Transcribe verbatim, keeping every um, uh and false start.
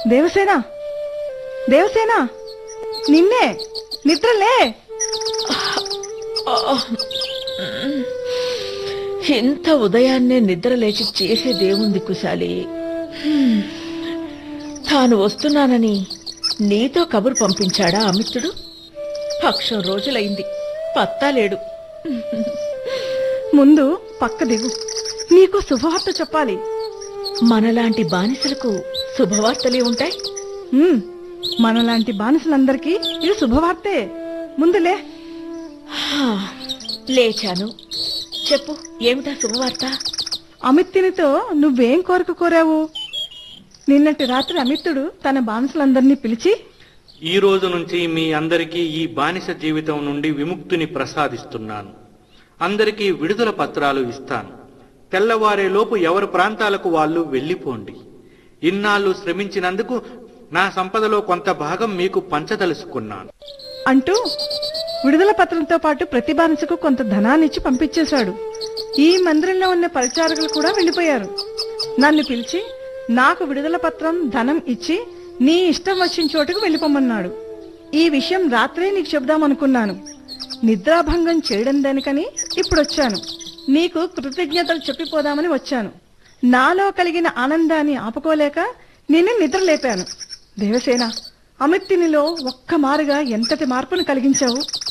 దేవసేన, దేవసేన, నిన్నే, నిద్రలే. ఇంత ఉదయాన్నే నిద్ర లేచి చేసేదేముంది కుశాలి? తాను వస్తున్నానని నీతో కబురు పంపించాడా అమిత్రుడు? పక్షం రోజులైంది, పత్తా లేడు. ముందు పక్క దిగు, నీకు శుభవార్త చెప్పాలి. మనలాంటి బానిసలకు శుభవార్తలే ఉంటాయి. ఉమ్, మనలాంటి బానిసలందరికీ ఇది శుభవార్తే. ముందులే. లేచాను, చెప్పు, ఏమిటా శుభవార్త? అమిత్తునితో నువ్వేం కోరిక కోరావు? నిన్నటి రాత్రి అమిత్తుడు తన బానిసలందరినీ పిలిచి, ఈ రోజు నుంచి మీ అందరికీ ఈ బానిస జీవితం నుండి విముక్తిని ప్రసాదిస్తున్నాను. అందరికీ విడుదల పత్రాలు ఇస్తాను. తెల్లవారేలోపు ఎవరి ప్రాంతాలకు వాళ్ళు వెళ్ళిపోండి. ఇన్నాళ్ళు శ్రమించినందుకు నా సంపదలో కొంత భాగం మీకు పంచదలుచుకున్నాను అంటూ విడుదల పత్రంతో పాటు ప్రతి బానిసకు కొంత ధనాన్నిచ్చి పంపించేశాడు. ఈ మందిరంలో ఉన్న పరిచారకులు కూడా వెళ్లిపోయారు. నన్ను పిలిచి నాకు విడుదల పత్రం, ధనం ఇచ్చి నీ ఇష్టం వచ్చిన చోటుకు వెళ్ళిపోమన్నాడు. ఈ విషయం రాత్రే నీకు చెబుదామనుకున్నాను. నిద్రాభంగం చేయడం దానికని ఇప్పుడొచ్చాను. నీకు కృతజ్ఞతలు చెప్పిపోదామని వచ్చాను. నాలో కలిగిన ఆనందాన్ని ఆపుకోలేక నిన్ను నిద్ర లేపాను. దేవసేన, అమిత్తినిలో ఒక్క మారుగా ఎంతటి మార్పును కలిగించావు.